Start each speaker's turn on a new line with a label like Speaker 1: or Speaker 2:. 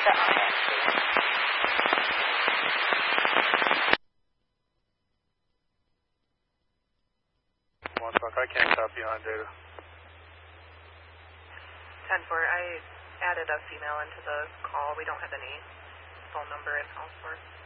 Speaker 1: data on that, please.
Speaker 2: I can't copy on data.
Speaker 3: 10-4, I added a female into the call. We don't have any phone number in house for.